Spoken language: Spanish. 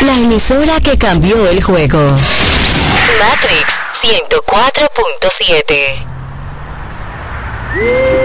La emisora que cambió el juego. Matrix 104.7.